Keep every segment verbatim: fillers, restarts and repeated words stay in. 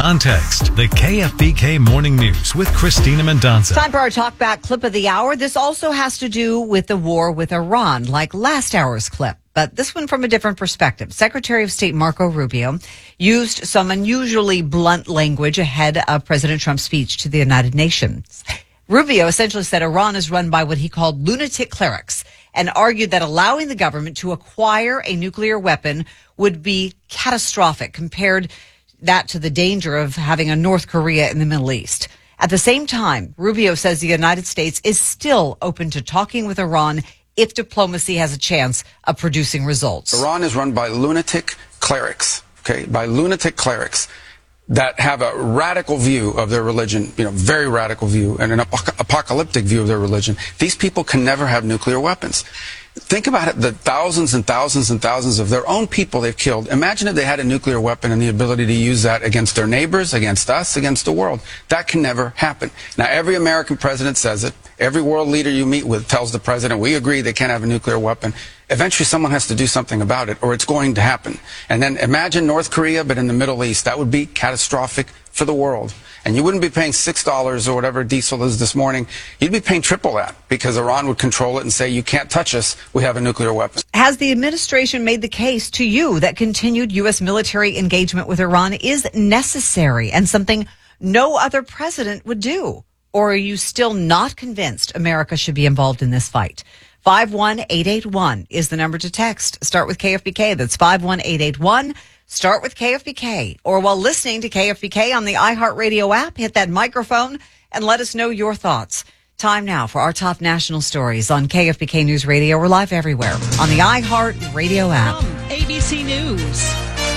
Context, the K F B K Morning News with Christina Mendonca. Time for our Talk Back clip of the hour. This also has to do with the war with Iran, like last hour's clip, but this one from a different perspective. Secretary of State Marco Rubio used some unusually blunt language ahead of President Trump's speech to the United Nations. Rubio essentially said Iran is run by what he called lunatic clerics and argued that allowing the government to acquire a nuclear weapon would be catastrophic, compared that to the danger of having a North Korea in the Middle East. At the same time, Rubio says the United States is still open to talking with Iran if diplomacy has a chance of producing results. Iran is run by lunatic clerics, okay, by lunatic clerics that have a radical view of their religion, you know, very radical view, and an ap- apocalyptic view of their religion. These people can never have nuclear weapons. Think about it, the thousands and thousands and thousands of their own people they've killed. Imagine if they had a nuclear weapon and the ability to use that against their neighbors, against us, against the world. That can never happen. Now, every American president says it. Every world leader you meet with tells the president, we agree they can't have a nuclear weapon. Eventually, someone has to do something about it, or it's going to happen. And then imagine North Korea, but in the Middle East. That would be catastrophic for the world. And you wouldn't be paying six dollars or whatever diesel is this morning. You'd be paying triple that, because Iran would control it and say, you can't touch us. We have a nuclear weapon. Has the administration made the case to you that continued U S military engagement with Iran is necessary and something no other president would do? Or are you still not convinced America should be involved in this fight? five one eight eight one is the number to text. Start with K F B K. That's five one eight eight one. Start with K F B K. Or while listening to K F B K on the iHeartRadio app, hit that microphone and let us know your thoughts. Time now for our top national stories on K F B K News Radio. We're live everywhere on the iHeartRadio app. From A B C News,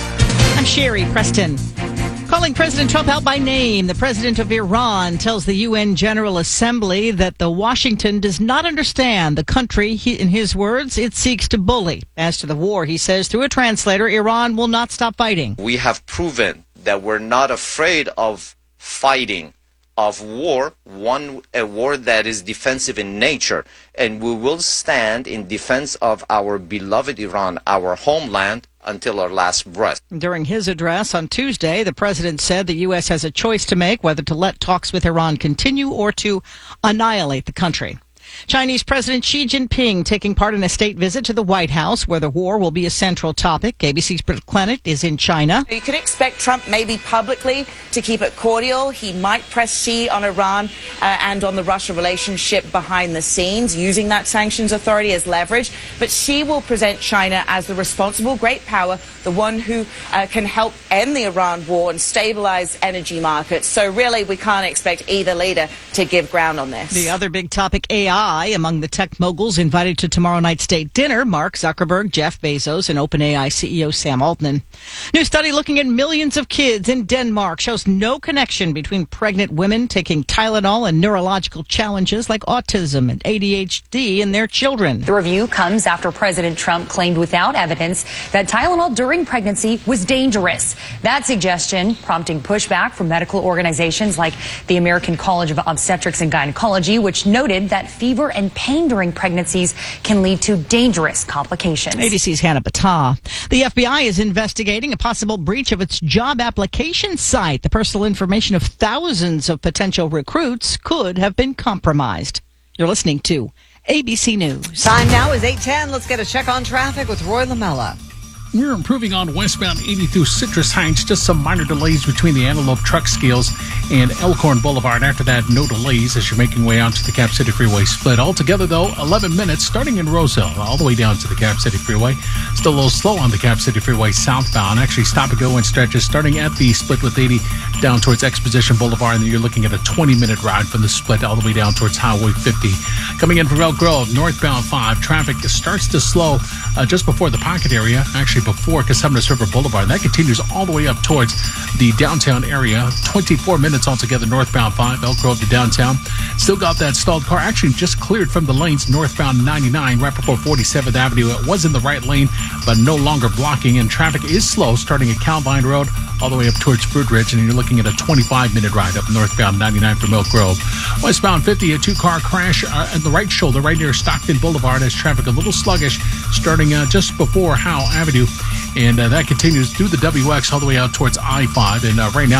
I'm Sherry Preston. Calling President Trump out by name, the president of Iran tells the U N General Assembly that the Washington does not understand the country, he, in his words, it seeks to bully. As to the war, he says, through a translator, Iran will not stop fighting. We have proven that we're not afraid of fighting, of war, one a war that is defensive in nature, and we will stand in defense of our beloved Iran, our homeland, until our last breath. During his address on Tuesday, the president said the U S has a choice to make whether to let talks with Iran continue or to annihilate the country. Chinese President Xi Jinping taking part in a state visit to the White House, where the war will be a central topic. A B C's Britt Clennett is in China. You could expect Trump maybe publicly to keep it cordial. He might press Xi on Iran uh, and on the Russia relationship behind the scenes, using that sanctions authority as leverage. But Xi will present China as the responsible great power, the one who uh, can help end the Iran war and stabilize energy markets. So really, we can't expect either leader to give ground on this. The other big topic, A I. Among the tech moguls invited to tomorrow night's state dinner, Mark Zuckerberg, Jeff Bezos, and OpenAI C E O Sam Altman. New study looking at millions of kids in Denmark shows no connection between pregnant women taking Tylenol and neurological challenges like autism and A D H D in their children. The review comes after President Trump claimed without evidence that Tylenol during pregnancy was dangerous. That suggestion prompting pushback from medical organizations like the American College of Obstetrics and Gynecology, which noted that fever and pain during pregnancies can lead to dangerous complications. A B C's Hannah Battah. The F B I is investigating a possible breach of its job application site. The personal information of thousands of potential recruits could have been compromised. You're listening to A B C News. Time now is eight ten. Let's get a check on traffic with Roy Lamella. We're improving on westbound eighty through Citrus Heights. Just some minor delays between the Antelope Truck Skills and Elkhorn Boulevard. After that, no delays as you're making way onto the Cap City Freeway split. Altogether, though, eleven minutes starting in Roseville all the way down to the Cap City Freeway. Still a little slow on the Cap City Freeway southbound. Actually, stop and go in stretches starting at the split with eighty down towards Exposition Boulevard. And then you're looking at a twenty-minute ride from the split all the way down towards Highway fifty. Coming in from Elk Grove, northbound five. Traffic starts to slow uh, just before the pocket area. Actually, before Cosumnes River Boulevard. That continues all the way up towards the downtown area. twenty-four minutes altogether northbound five, Elk Grove to downtown. Still got that stalled car. Actually just cleared from the lanes northbound ninety-nine right before forty-seventh Avenue. It was in the right lane, but no longer blocking. And traffic is slow starting at Calvine Road all the way up towards Fruit Ridge. And you're looking at a twenty-five minute ride up northbound ninety-nine from Elk Grove. Westbound fifty, a two-car crash uh, at the right shoulder right near Stockton Boulevard as traffic a little sluggish starting uh, just before Howe Avenue. And uh, that continues through the W X all the way out towards I five. And uh, right now,